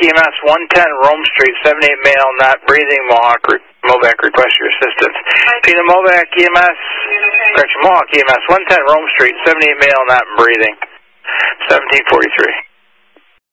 EMS 110 Rome Street, 78 male, not breathing. Movac request your assistance. Pina Movac EMS, correction, Mohawk EMS 110 Rome Street, 78 male, not breathing. 1743.